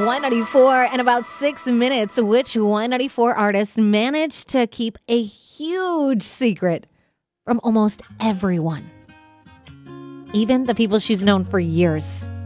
Y94 in about 6 minutes. Which Y94 artist managed to keep a huge secret from almost everyone? Even the people she's known for years.